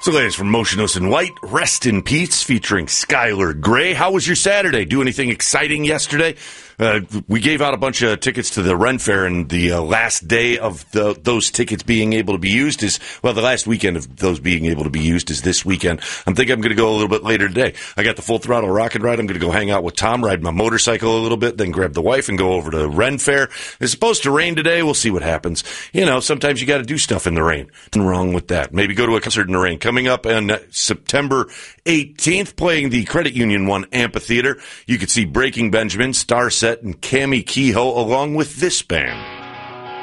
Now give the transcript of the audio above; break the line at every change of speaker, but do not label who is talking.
the latest from Motionless in White, Rest in Peace, featuring Skylar Grey. How was your Saturday? Do anything exciting yesterday? We gave out a bunch of tickets to the Ren Fair, and the last day of those tickets being able to be used the last weekend of those being able to be used is this weekend. I'm thinking I'm going to go a little bit later today. I got the Full Throttle Rocket Ride. I'm going to go hang out with Tom, ride my motorcycle a little bit, then grab the wife and go over to Ren Fair. It's supposed to rain today. We'll see what happens. You know, sometimes you got to do stuff in the rain. Nothing wrong with that. Maybe go to a concert in the rain. Coming up on September 18th, playing the Credit Union One Amphitheater. You could see Breaking Benjamin, Starset, and Cammie Kehoe along with this band.